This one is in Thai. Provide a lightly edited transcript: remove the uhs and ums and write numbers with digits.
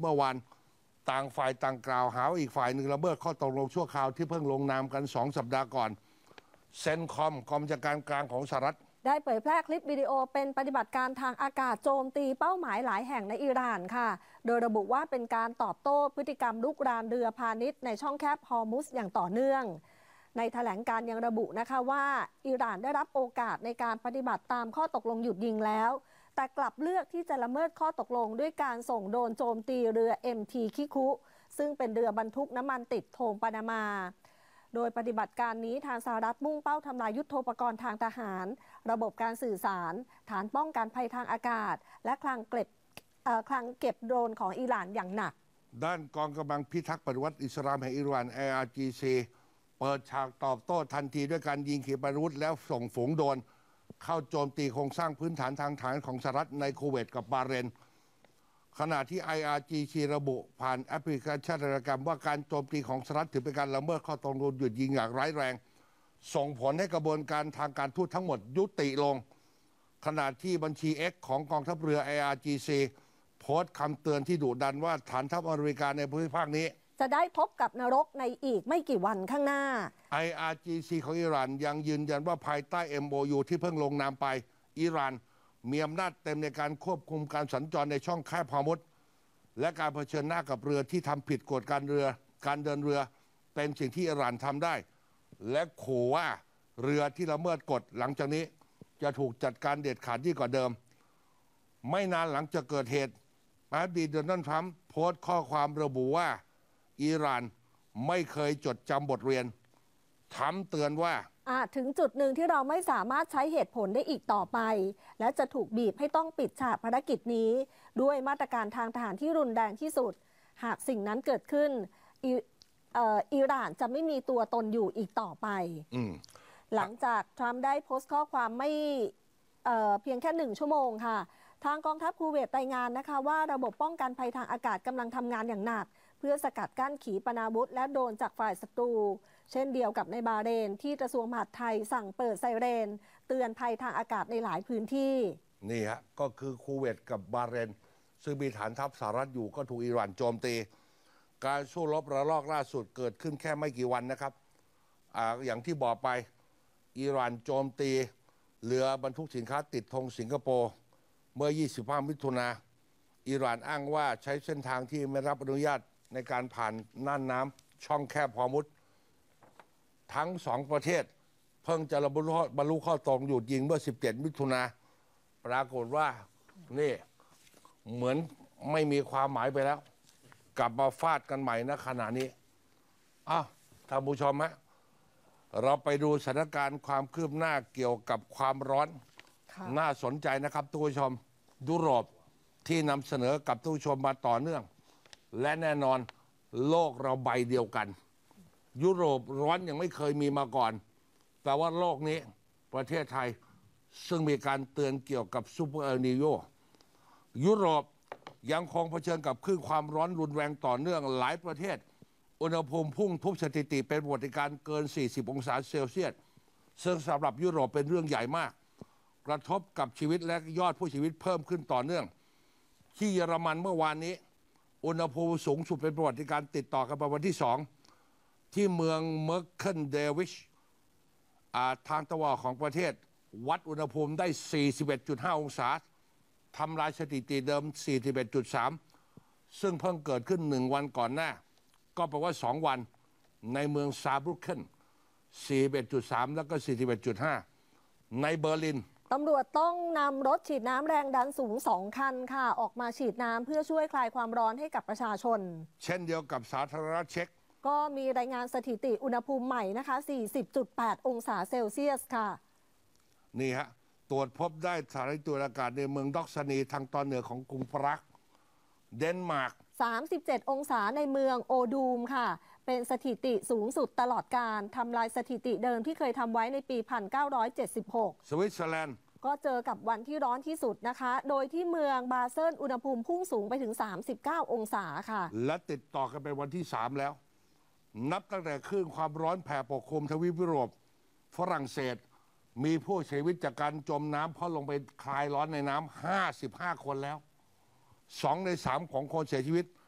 เมื่อวานต่างฝ่ายต่างกล่าวหาว่าอีกฝ่ายหนึ่งละเมิดข้อตกลงชั่วคราวที่เพิ่งลงนามกัน2 สัปดาห์ก่อนเซนคอมกองบัญชาการกลางของสหรัฐได้เผยแพร่คลิปวิดีโอเป็นปฏิบัติการทางอากาศโจมตีเป้าหมายหลายแห่งในอิหร่านค่ะโดยระบุว่าเป็นการตอบโต้พฤติกรรมลุกรานเรือพาณิชย์ในช่องแคบฮอร์มุซอย่างต่อเนื่องในแถลงการยังระบุนะคะว่าอิหร่านได้รับโอกาสในการปฏิบัติตามข้อตกลงหยุดยิงแล้วแต่กลับเลือกที่จะละเมิดข้อตกลงด้วยการส่งโดรนโจมตีเรือ MT คิคุซึ่งเป็นเรือบรรทุกน้ำมันติดธงปานามาโดยปฏิบัติการนี้ทางสหรัฐมุ่งเป้าทำลายยุทโธปกรณ์ทางทหารระบบการสื่อสารฐานป้องกันภัยทางอากาศและคลังเก็บโดรนของอิหร่านอย่างหนักด้านกองกำลังพิทักษ์ปฏิวัติอิสลามแห่งอิหร่าน IRGC เปิดฉากตอบโต้ทันทีด้วยการยิงขีปนาวุธแล้วส่งฝูงโดรนเข้าโจมตีโครงสร้างพื้นฐานทางทหารของสหรัฐในคูเวตกับบาห์เรนขณะที่ IRGC ระบุผ่านแอปพลิเคชันโทรกรรมว่าการโจมตีของสหรัฐถือเป็นการละเมิดข้อตกลงหยุดยิงอย่างร้ายแรงส่งผลให้กระบวนการทางการทูตทั้งหมดยุติลงขณะที่บัญชี X ของกองทัพเรือ IRGC โพสต์คำเตือนที่ดุดันว่าฐานทัพอเมริกาในภูมิภาคนี้จะได้พบกับนรกในอีกไม่กี่วันข้างหน้า IRGC ของอิหร่านยังยืนยันว่าภายใต้ MOU ที่เพิ่งลงนามไปอิหร่านมีอำนาจเต็มในการควบคุมการสัญจรในช่องแคบฮอร์มุซและการเผชิญหน้ากับเรือที่ทำผิดกฎการเดินเรือเป็นสิ่งที่อิหร่านทำได้และขู่ว่าเรือที่ละเมิดกฎหลังจากนี้จะถูกจัดการเด็ดขาดยิ่งกว่าเดิมไม่นานหลังจากเกิดเหตุประธานาธิบดีโดนัลด์ทรัมป์โพสต์ข้อความระบุว่าอิหร่านไม่เคยจดจำบทเรียนทรัมป์เตือนว่าถึงจุดหนึ่งที่เราไม่สามารถใช้เหตุผลได้อีกต่อไปและจะถูกบีบให้ต้องปิดฉากภารกิจนี้ด้วยมาตรการทางทหารที่รุนแรงที่สุดหากสิ่งนั้นเกิดขึ้นอิหร่านจะไม่มีตัวตนอยู่อีกต่อไปหลังจากทรัมป์ได้โพสต์ข้อความไม่เพียงแค่1 ชั่วโมงค่ะทางกองทัพคูเวตรายงานนะคะว่าระบบป้องกันภัยทางอากาศกำลังทำงานอย่างหนักเพื่อสกัดกั้นขีปนาวุธและโดรนจากฝ่ายศัตรูเช่นเดียวกับในบาห์เรนที่กระทรวงมหาดไทยสั่งเปิดไซเรนเตือนภัยทางอากาศในหลายพื้นที่นี่ฮะก็คือคูเวตกับบาห์เรนซึ่งมีฐานทัพสหรัฐอยู่ก็ถูกอิหร่านโจมตีการสู้รบระลอกล่าสุดเกิดขึ้นแค่ไม่กี่วันนะครับอย่างที่บอกไปอิหร่านโจมตีเรือบรรทุกสินค้าติดธงสิงคโปร์เมื่อ 25 มิถุนาอิหร่านอ้างว่าใช้เส้นทางที่ไม่รับอนุญาตในการผ่านน่านน้ำช่องแคบฮอร์มุซทั้ง2 ประเทศเพิ่งจะบรรลุข้อตกลงหยุดยิงเมื่อ 17 มิถุนาปรากฏว่านี่เหมือนไม่มีความหมายไปแล้วกลับมาฟาดกันใหม่ณขณะนี้ท่านผู้ชมฮะเราไปดูสถานการณ์ความคืบหน้าเกี่ยวกับความร้อนน่าสนใจนะครับทุกผู้ชมยุโรปที่นำเสนอกับทุกผู้ชมมาต่อเนื่องและแน่นอนโลกเราใบเดียวกันยุโรปร้อนยังไม่เคยมีมาก่อนแต่ว่าโลกนี้ประเทศไทยซึ่งมีการเตือนเกี่ยวกับซูเปอร์เอลนีโญยุโรปยังคงเผชิญกับคลื่นความร้อนรุนแรงต่อเนื่องหลายประเทศอุณหภูมิพุ่งทุบสถิติเป็นประวัติการณ์เกิน 40 องศาเซลเซียสซึ่งสำหรับยุโรปเป็นเรื่องใหญ่มากกระทบกับชีวิตและยอดผู้เสียชีวิตเพิ่มขึ้นต่อเนื่องที่เยอรมันเมื่อวานนี้อุณหภูมิสูงสุดเป็นประวัติการณ์ติดต่อกันเป็นวันที่2ที่เมืองเมอร์เคิลเดวิชทางตะวันออกของประเทศวัดอุณหภูมิได้ 41.5 องศาทำลายสถิติเดิม 41.3 ซึ่งเพิ่งเกิดขึ้น1 วันก่อนหน้าก็แปลว่า 2 วันในเมืองซาบรุกเคน 41.3 แล้วก็ 41.5 ในเบอร์ลินตำรวจต้องนำรถฉีดน้ำแรงดันสูง2 คันค่ะออกมาฉีดน้ำเพื่อช่วยคลายความร้อนให้กับประชาชนเช่นเดียวกับสาธารณรัฐเช็กก็มีรายงานสถิติอุณหภูมิใหม่นะคะ 40.8 องศาเซลเซียสค่ะนี่ฮะตรวจพบได้สถานตรวจอากาศในเมืองด็อกซานีทางตอนเหนือของกรุงปรากเดนมาร์ก 37 องศาในเมืองโอดูมค่ะเป็นสถิติสูงสุดตลอดการทำลายสถิติเดิมที่เคยทำไว้ในปี 1976 สวิตเซอร์แลนด์ก็เจอกับวันที่ร้อนที่สุดนะคะโดยที่เมืองบาเซิลอุณหภูมิพุ่งสูงไปถึง39 องศาค่ะและติดต่อกันเป็นวันที่3แล้วนับตั้งแต่คลื่นความร้อนแผ่ปกคลุมทวีปยุโรปฝรั่งเศสมีผู้เสียชีวิตจากการจมน้ำเพราะลงไปคลายร้อนในน้ำ55 คนแล้ว2 ใน 3ของคนเสียชีวิต